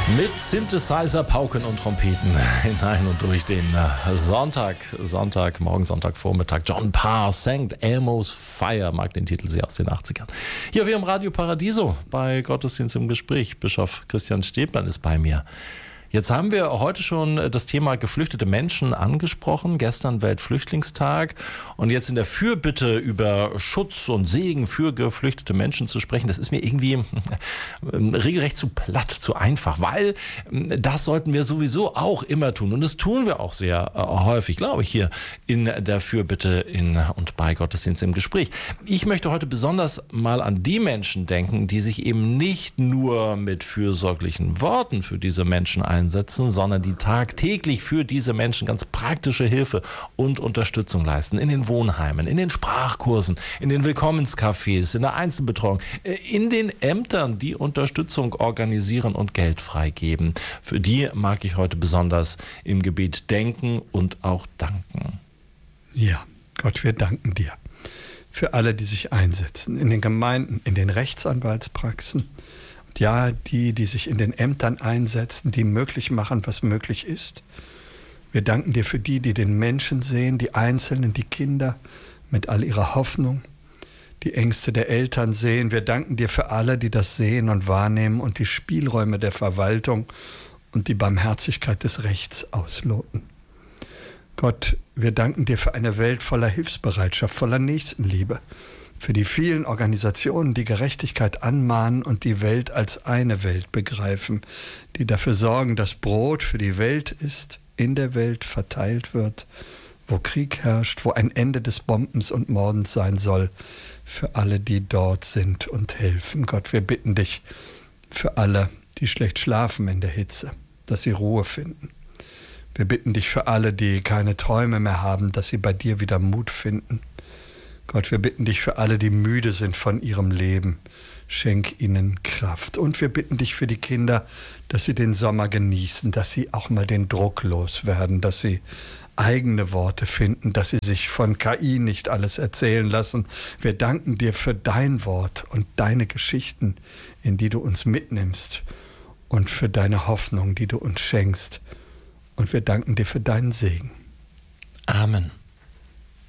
Mit Synthesizer, Pauken und Trompeten hinein und durch den Sonntagvormittag. John Parr, St. Elmo's Fire, mag den Titel sehr aus den 80ern. Hier wir im Radio Paradiso bei Gottesdienst im Gespräch. Bischof Christian Stäblein ist bei mir. Jetzt haben wir heute schon das Thema geflüchtete Menschen angesprochen, gestern Weltflüchtlingstag, und jetzt in der Fürbitte über Schutz und Segen für geflüchtete Menschen zu sprechen, das ist mir irgendwie regelrecht zu platt, zu einfach, weil das sollten wir sowieso auch immer tun, und das tun wir auch sehr häufig, glaube ich, hier in der Fürbitte und bei Gottesdienst im Gespräch. Ich möchte heute besonders mal an die Menschen denken, die sich eben nicht nur mit fürsorglichen Worten für diese Menschen einsetzen, sondern die tagtäglich für diese Menschen ganz praktische Hilfe und Unterstützung leisten. In den Wohnheimen, in den Sprachkursen, in den Willkommenscafés, in der Einzelbetreuung, in den Ämtern, die Unterstützung organisieren und Geld freigeben. Für die mag ich heute besonders im Gebet denken und auch danken. Ja, Gott, wir danken dir für alle, die sich einsetzen, in den Gemeinden, in den Rechtsanwaltspraxen. Ja, die sich in den Ämtern einsetzen, die möglich machen, was möglich ist. Wir danken dir für die den Menschen sehen, die Einzelnen, die Kinder mit all ihrer Hoffnung, die Ängste der Eltern sehen. Wir danken dir für alle, die das sehen und wahrnehmen und die Spielräume der Verwaltung und die Barmherzigkeit des Rechts ausloten. Gott, wir danken dir für eine Welt voller Hilfsbereitschaft, voller Nächstenliebe, für die vielen Organisationen, die Gerechtigkeit anmahnen und die Welt als eine Welt begreifen, die dafür sorgen, dass Brot für die Welt ist, in der Welt verteilt wird, wo Krieg herrscht, wo ein Ende des Bombens und Mordens sein soll, für alle, die dort sind und helfen. Gott, wir bitten dich für alle, die schlecht schlafen in der Hitze, dass sie Ruhe finden. Wir bitten dich für alle, die keine Träume mehr haben, dass sie bei dir wieder Mut finden. Gott, wir bitten dich für alle, die müde sind von ihrem Leben. Schenk ihnen Kraft. Und wir bitten dich für die Kinder, dass sie den Sommer genießen, dass sie auch mal den Druck loswerden, dass sie eigene Worte finden, dass sie sich von KI nicht alles erzählen lassen. Wir danken dir für dein Wort und deine Geschichten, in die du uns mitnimmst, und für deine Hoffnung, die du uns schenkst. Und wir danken dir für deinen Segen. Amen.